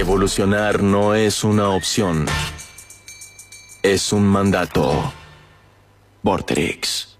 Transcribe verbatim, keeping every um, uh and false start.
Evolucionar no es una opción. Es un mandato. Vorterix.